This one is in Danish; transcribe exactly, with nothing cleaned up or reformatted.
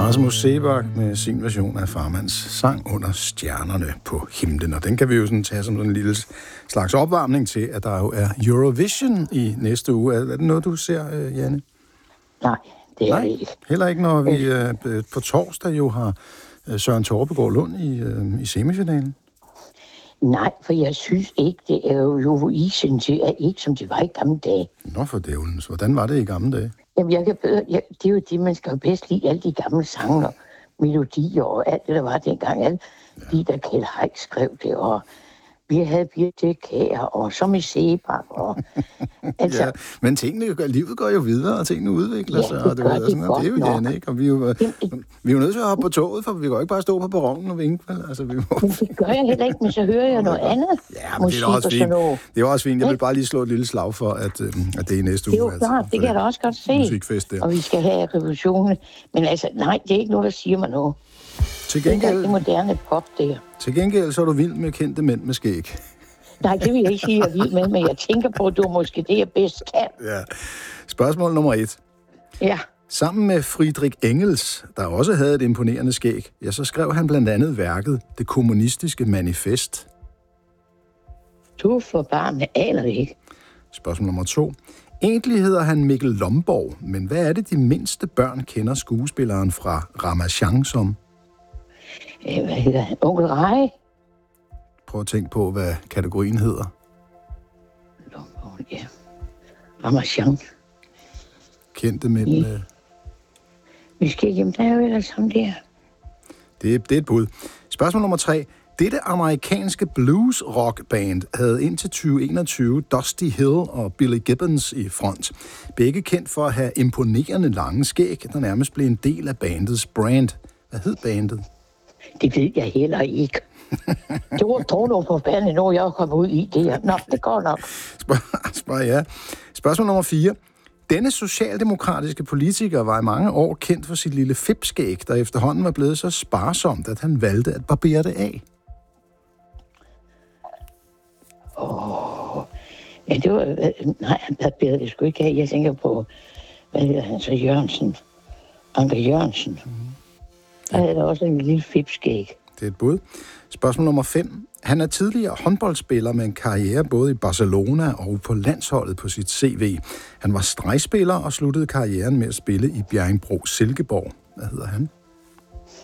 Rasmus Seebach med sin version af Farmans sang Under stjernerne på himlen. Og den kan vi jo sådan tage som sådan en lille slags opvarmning til, at der jo er Eurovision i næste uge. Er det noget, du ser, Janne? Nej, det er Nej, det ikke. Heller ikke, når vi øh, på torsdag jo har Søren Torpegaard Lund i, øh, i semifinalen? Nej, for jeg synes ikke, det er jo Eurovision, det er ikke, som det var i gamle dage. Nå for dævlen, hvordan var det i gamle dage? Jamen, jeg kan bedre, jeg, det er jo det, man skal jo bedst lide, alle de gamle sange og melodier og alt det, der var dengang. Alle ja. de, der Kjeld Haik skrev det, og vi havde Birte Kjær, og som i Seebach, og altså... Ja, men tingene, livet går jo videre, og tingene udvikler ja, sig, og det, gør det, sådan, og det er jo Janne, ikke? Og vi er jo, vi er jo nødt til at hoppe på toget, for vi kan jo ikke bare stå på perronen og vinke, vel? Altså, vi må... Men det gør jeg heller ikke, men så hører jeg noget andet. Ja, men det er også fint. Det er også fint. Jeg vil bare lige slå et lille slag for, at, at det er næste uge. Det er jo klart, altså, det kan jeg da også godt se. Musikfest der. Og vi skal have revolutionen. Men altså, nej, det er ikke noget, der siger mig noget. Til gengæld... Det er moderne pop, der. Til gengæld så er du vild med kendte mænd med skæg. Nej, det vil jeg ikke sige, jeg er vild med, men jeg tænker på, at du måske det, jeg bedst kan. Ja. Spørgsmål nummer et. Ja. Sammen med Friedrich Engels, der også havde et imponerende skæg, ja, så skrev han blandt andet værket Det kommunistiske manifest. Du for barn, aner det ikke. Spørgsmål nummer to. Egentlig hedder han Mikkel Lomborg, men hvad er det, de mindste børn kender skuespilleren fra Ramachan som? Hvad hedder han? Onkel Rej? Prøv at tænke på, hvad kategorien hedder. Lomborg, ja. Ramachan. Kendte mænd med... Vi skal hjem, der er jo ellers ham der. Det, det er et bud. Spørgsmål nummer tre. Dette amerikanske blues-rock-band havde indtil tyve enogtyve Dusty Hill og Billy Gibbons i front. Begge kendt for at have imponerende lange skæg, der nærmest blev en del af bandets brand. Hvad hed bandet? Det ved jeg heller ikke. Det var dog noget forbandet, når jeg kom ud i det her. Nå, det går nok. Spørg, spørg ja. Spørgsmål nummer fire. Denne socialdemokratiske politiker var i mange år kendt for sit lille fipskæg, der efterhånden var blevet så sparsomt, at han valgte at barbere det af. Åh, oh, ja, det var... Nej, han barberede det sgu ikke af. Jeg tænker på, hvad hedder han så, Jørgensen? Anker Jørgensen. Mm. Der havde der også en lille fipskæg. Det er et bud. Spørgsmål nummer fem. Han er tidligere håndboldspiller med en karriere både i Barcelona og på landsholdet på sit C V. Han var stregspiller og sluttede karrieren med at spille i Bjerringbro Silkeborg. Hvad hedder han?